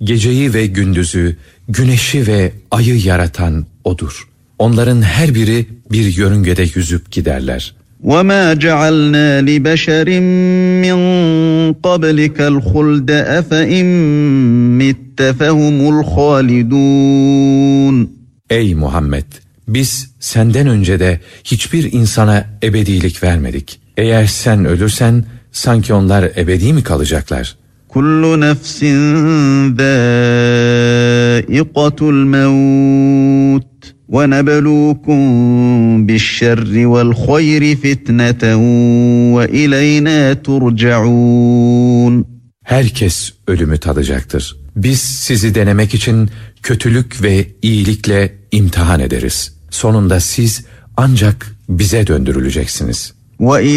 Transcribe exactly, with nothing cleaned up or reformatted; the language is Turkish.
Geceyi ve gündüzü, güneşi ve ayı yaratan O'dur. Onların her biri bir yörüngede yüzüp giderler. وَمَا جَعَلْنَا لِبَشَرٍ مِّن قَبْلِكَ الْخُلْدَ أَفَإِن مِّتَّ فَهُمُ الْخَالِدُونَ. Ey Muhammed! Biz senden önce de hiçbir insana ebedilik vermedik. Eğer sen ölürsen sanki onlar ebedi mi kalacaklar? Kullu nefsin zâiqatul mevt ve nebelûkum bişşerri vel hayri fitneten ve ileyna turcaun. Herkes ölümü tadacaktır. Biz sizi denemek için kötülük ve iyilikle imtihan ederiz. Sonunda siz ancak bize döndürüleceksiniz.